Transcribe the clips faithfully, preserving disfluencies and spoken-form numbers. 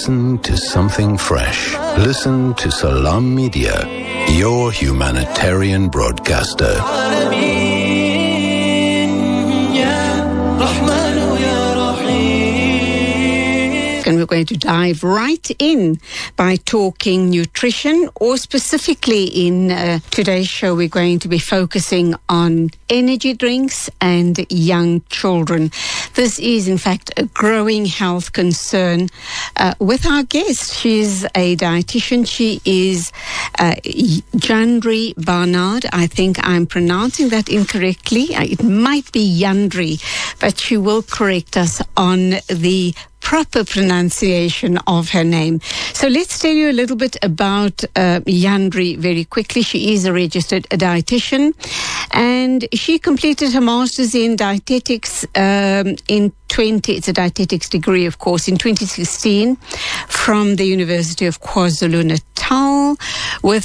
Listen to something fresh. Listen to Salam Media, your humanitarian broadcaster. And we're going to dive right in by talking nutrition, or specifically in uh, today's show, we're going to be focusing on energy drinks and young children. This is, in fact, a growing health concern uh, with our guest. She's a dietitian. She is uh, Yandri Barnard. I think I'm pronouncing that incorrectly. It might be Yandri, but she will correct us on the proper pronunciation of her name. So let's tell you a little bit about uh, Yandri very quickly. She is a registered dietitian, and she completed her master's in dietetics um, in twenty. It's a dietetics degree, of course, in twenty sixteen from the University of KwaZulu-Natal, with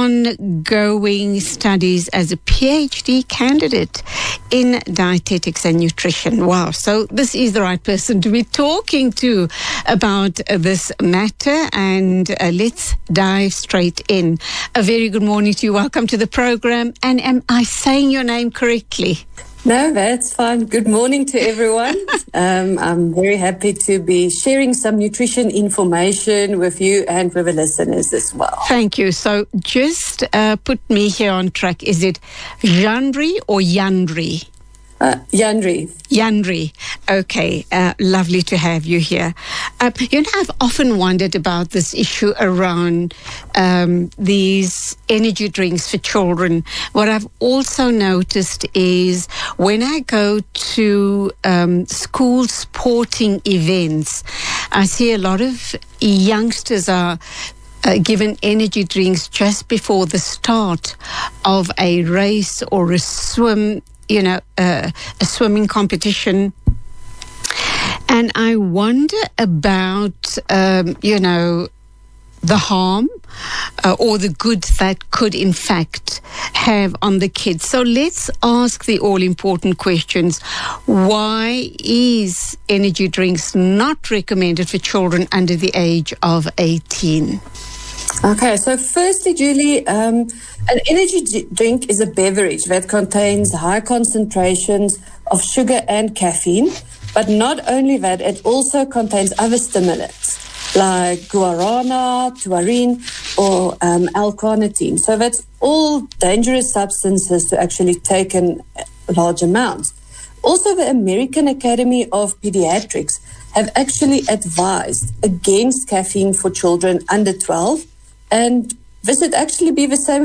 ongoing studies as a PhD candidate in dietetics and nutrition. Wow. So this is the right person to be talking to about uh, this matter, and uh, let's dive straight in. A very good morning to you. Welcome to the program. And am I saying your name correctly? No, that's fine. Good morning to everyone. um, I'm very happy to be sharing some nutrition information with you and with the listeners as well. Thank you. So just uh, put me here on track. Is it Yandri or Yandri? Uh, Yandri. Yandri. Okay. Uh, lovely to have you here. Uh, you know, I've often wondered about this issue around um, these energy drinks for children. What I've also noticed is when I go to um, school sporting events, I see a lot of youngsters are Uh, given energy drinks just before the start of a race or a swim, you know, uh, a swimming competition. And I wonder about, um, you know, the harm uh, or the good that could in fact have on the kids. So let's ask the all-important questions. Why is energy drinks not recommended for children under the age of eighteen? Okay, so firstly, Julie, um, an energy d- drink is a beverage that contains high concentrations of sugar and caffeine, but not only that, it also contains other stimulants like guarana, taurine, or um, L-carnitine. So that's all dangerous substances to actually take in large amounts. Also, the American Academy of Pediatrics have actually advised against caffeine for children under twelve, and this would actually be the same